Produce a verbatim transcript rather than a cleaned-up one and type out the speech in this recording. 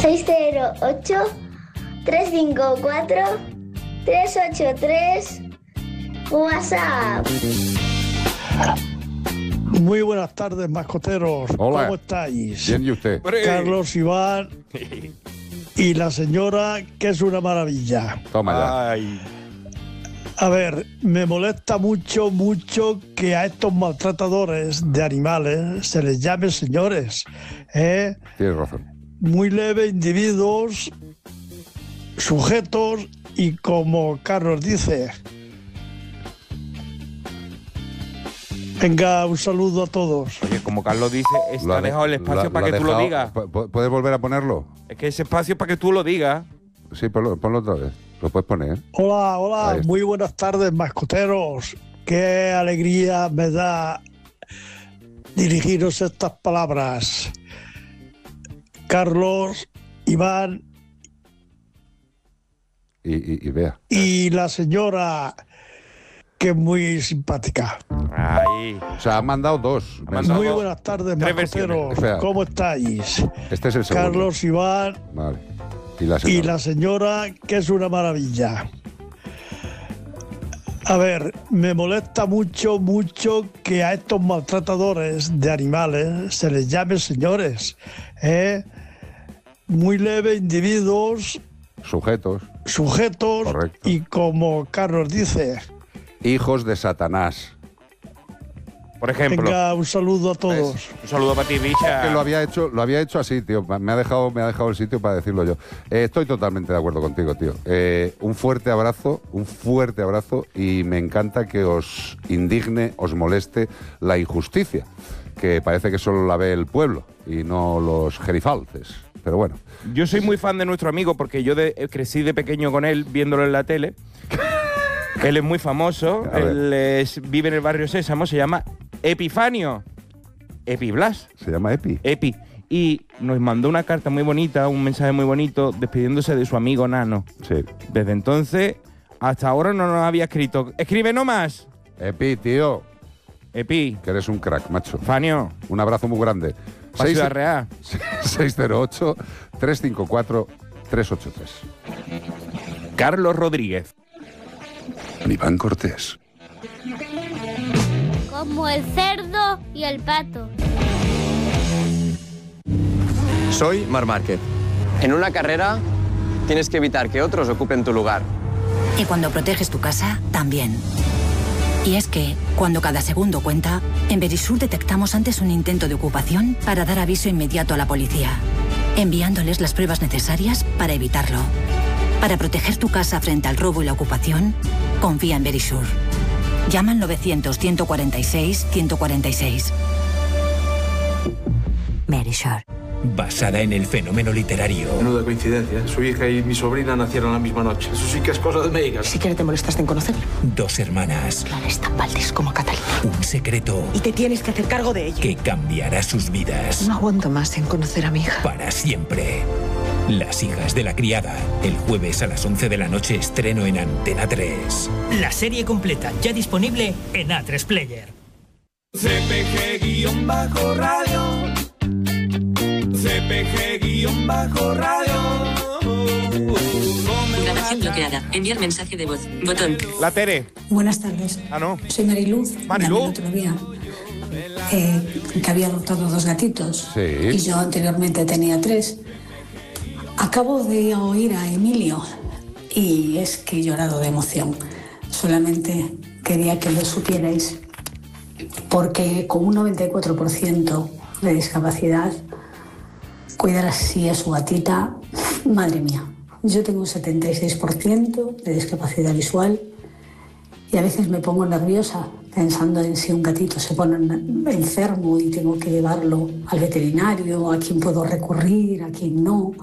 seis cero ocho, tres cinco cuatro, tres ocho tres. WhatsApp. Muy buenas tardes, mascoteros. Hola. ¿Cómo estáis? Bien, ¿y usted? Carlos, Iván y la señora, que es una maravilla. Toma ya. Ay. A ver, me molesta mucho, mucho que a estos maltratadores de animales se les llame señores. ¿eh? Tienes razón. Muy leves individuos, sujetos y, como Carlos dice... Venga, un saludo a todos. Oye, como Carlos dice, Lo está ha de- dejado el espacio lo ha- para lo que ha tú lo dejado- digas. pu- ¿Puedes volver a ponerlo? Es que ese espacio es para que tú lo digas. Sí, ponlo, ponlo otra vez. Lo puedes poner, ¿eh? Hola, Ahí hola, está. muy buenas tardes, mascoteros. Qué alegría me da dirigiros estas palabras. Carlos, Iván Y, y, y vea. y la señora, que es muy simpática. Ay. O sea, han mandado dos. Ha mandado Muy dos. buenas tardes, Tres mascoteros. versiones. Espera. ¿Cómo estáis? Este es el segundo. Carlos, Iván Vale. Y la y señora. la señora, que es una maravilla. A ver, me molesta mucho, mucho que a estos maltratadores de animales se les llame señores. ¿eh? Muy leves individuos, Sujetos. sujetos Correcto. y, como Carlos dice... Hijos de Satanás. Por ejemplo, Venga, un saludo a todos. un saludo para ti, bicha. Que lo había hecho, lo había hecho así, tío. Me ha dejado, me ha dejado el sitio para decirlo yo. Eh, estoy totalmente de acuerdo contigo, tío. Eh, un fuerte abrazo, un fuerte abrazo, y me encanta que os indigne, os moleste la injusticia, que parece que solo la ve el pueblo y no los gerifaltes. Pero bueno. Yo soy muy fan de nuestro amigo porque yo de- crecí de pequeño con él viéndolo en la tele. Él es muy famoso, A ver. él es- vive en el barrio Sésamo, se llama Epifanio. Epi Blas. Se llama Epi. Epi. Y nos mandó una carta muy bonita, un mensaje muy bonito, despidiéndose de su amigo Nano. Sí. Desde entonces, hasta ahora no nos había escrito. ¡Escribe no más! Epi, tío, Epi, que eres un crack, macho. Fanio, Un abrazo muy grande. para Ciudad Real. seis cero ocho, tres cinco cuatro, tres ocho tres. Carlos Rodríguez. Iván Cortés. Como el cerdo y el pato. Soy Mar Márquez. En una carrera tienes que evitar que otros ocupen tu lugar. Y cuando proteges tu casa, también. Y es que, cuando cada segundo cuenta, en Verisur detectamos antes un intento de ocupación para dar aviso inmediato a la policía, enviándoles las pruebas necesarias para evitarlo. Para proteger tu casa frente al robo y la ocupación, confía en Verisur. Llama al novecientos, ciento cuarenta y seis, ciento cuarenta y seis. Verisur. Basada en el fenómeno literario. Menuda coincidencia. Su hija y mi sobrina nacieron la misma noche. Eso sí que es cosa de médicas. Siquiera te molestaste en conocerlo. Dos hermanas. Clara es tan Valdés como Catalina. Un secreto Y te tienes que hacer cargo de ella. que cambiará sus vidas No aguanto más en conocer a mi hija. para siempre. Las hijas de la criada. El jueves a las once de la noche, estreno en Antena tres. La serie completa ya disponible en A tres Player. C P G-radio. C P G-radio. Grabación bloqueada. Enviar mensaje de voz. Botón. La Tere. Buenas tardes. Ah, no. Soy Mariluz. Mariluz. Llamé el otro día, eh, que había adoptado dos gatitos. Sí. Y yo anteriormente tenía tres. Acabo de oír a Emilio y es que he llorado de emoción. Solamente quería que lo supierais, porque con un noventa y cuatro por ciento de discapacidad, cuidar así a su gatita, madre mía. Yo tengo un setenta y seis por ciento de discapacidad visual y a veces me pongo nerviosa pensando en si un gatito se pone enfermo y tengo que llevarlo al veterinario, a quién puedo recurrir, a quién no.